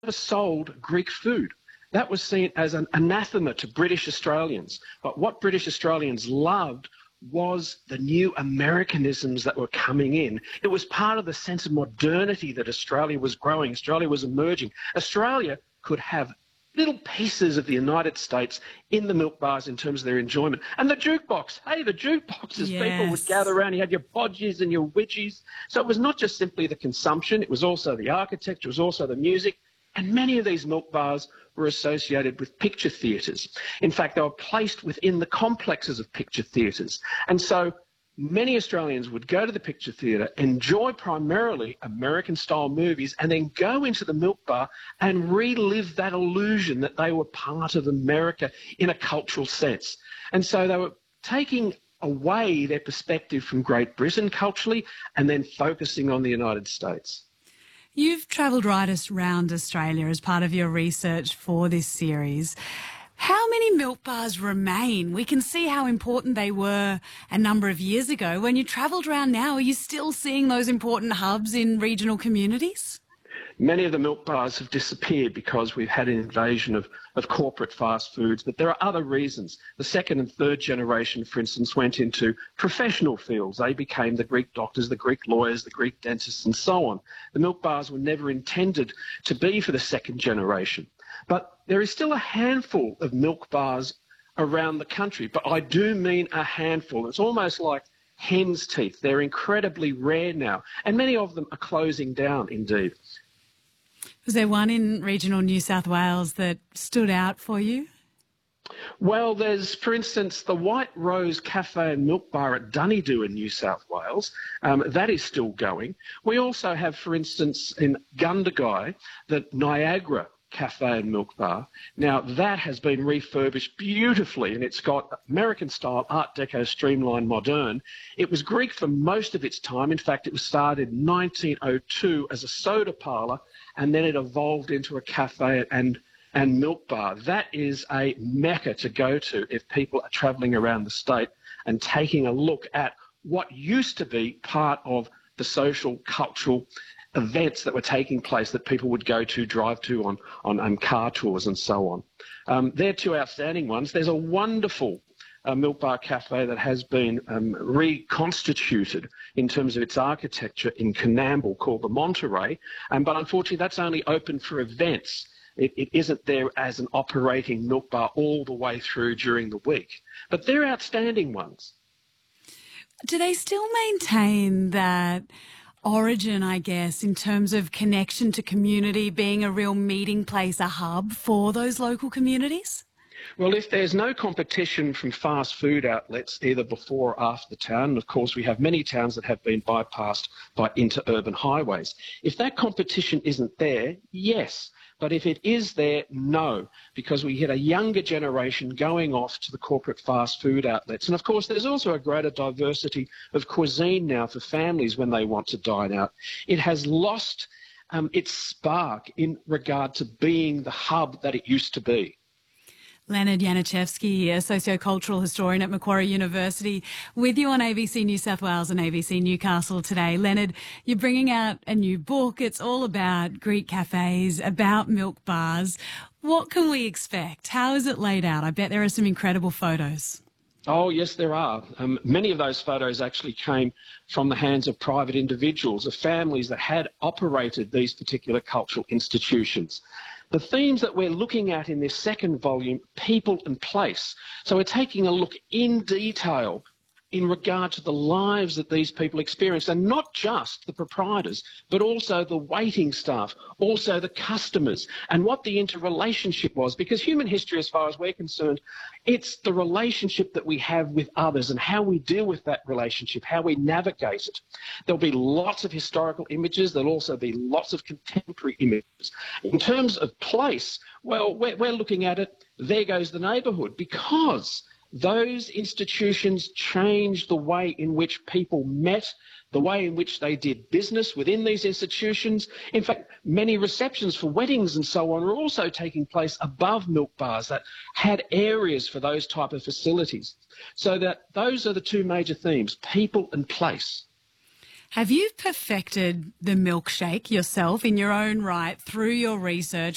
sold Greek food. That was seen as an anathema to British Australians. But what British Australians loved was the new Americanisms that were coming in. It was part of the sense of modernity that Australia was growing, Australia was emerging. Australia could have little pieces of the United States in the milk bars in terms of their enjoyment. And the jukebox, hey, the jukeboxes, Yes. people would gather around, you had your bodgies and your widgies. So it was not just simply the consumption, it was also the architecture, it was also the music. And many of these milk bars were associated with picture theatres. In fact, they were placed within the complexes of picture theatres. And so many Australians would go to the picture theatre, enjoy primarily American-style movies, and then go into the milk bar and relive that illusion that they were part of America in a cultural sense. And so they were taking away their perspective from Great Britain culturally and then focusing on the United States. You've travelled right around Australia as part of your research for this series. How many milk bars remain? We can see how important they were a number of years ago. When you travelled around now, are you still seeing those important hubs in regional communities? Many of the milk bars have disappeared because we've had an invasion of corporate fast foods, but there are other reasons. The second and third generation, for instance, went into professional fields. They became the Greek doctors, the Greek lawyers, the Greek dentists, and so on. The milk bars were never intended to be for the second generation. But there is still a handful of milk bars around the country, but I do mean a handful. It's almost like hen's teeth. They're incredibly rare now, and many of them are closing down indeed. Was there one in regional New South Wales that stood out for you? Well, there's, for instance, the White Rose Cafe and Milk Bar at Dunedoo in New South Wales. That is still going. We also have, for instance, in Gundagai, the Niagara Cafe and Milk Bar. Now, that has been refurbished beautifully, and it's got American-style Art Deco streamlined modern. It was Greek for most of its time. In fact, it was started in 1902 as a soda parlour, and then it evolved into a cafe and milk bar. That is a mecca to go to if people are travelling around the state and taking a look at what used to be part of the social, cultural events that were taking place that people would go to, drive to on car tours and so on. They're two outstanding ones. There's a wonderful milk bar cafe that has been reconstituted in terms of its architecture in Coonamble called the Monterey, but unfortunately that's only open for events. It isn't there as an operating milk bar all the way through during the week. But they're outstanding ones. Do they still maintain that origin, I guess, in terms of connection to community, being a real meeting place, a hub for those local communities? Well, if there's no competition from fast food outlets either before or after the town, and of course we have many towns that have been bypassed by interurban highways, if that competition isn't there, yes. But if it is there, no, because we get a younger generation going off to the corporate fast food outlets. And of course, there's also a greater diversity of cuisine now for families when they want to dine out. It has lost its spark in regard to being the hub that it used to be. Leonard Yaniszewski, a sociocultural historian at Macquarie University, with you on ABC New South Wales and ABC Newcastle today. Leonard, you're bringing out a new book. It's all about Greek cafes, about milk bars. What can we expect? How is it laid out? I bet there are some incredible photos. Oh, yes, there are. Many of those photos actually came from the hands of private individuals, of families that had operated these particular cultural institutions. The themes that we're looking at in this second volume, people and place. So we're taking a look in detail in regard to the lives that these people experienced, and not just the proprietors, but also the waiting staff, also the customers, and what the interrelationship was. Because human history, as far as we're concerned, it's the relationship that we have with others and how we deal with that relationship, how we navigate it. There'll be lots of historical images. There'll also be lots of contemporary images. In terms of place, well, we're looking at it, there goes the neighbourhood, because those institutions changed the way in which people met, the way in which they did business within these institutions. In fact, many receptions for weddings and so on are also taking place above milk bars that had areas for those type of facilities. So that those are the two major themes, people and place. Have you perfected the milkshake yourself in your own right through your research,